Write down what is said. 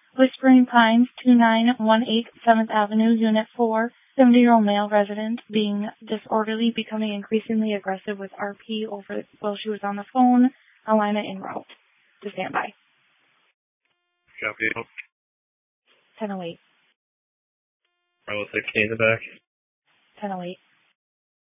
Whispering Pines, 2918 7th Avenue, Unit 4. 70-year-old male resident being disorderly, becoming increasingly aggressive with RP while she was on the phone. Alina en route. To stand by. Copy. 1008. Bravo 16 in the back. 1008.